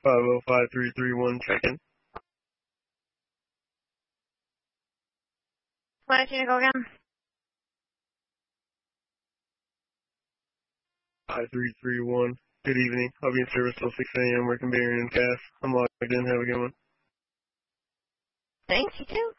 505331, check-in. Flight attendant, go again. 5331, good evening. I'll be in service till 6 a.m. working Barian and CAS. I'm logged in. Have a good one. Thanks, you too.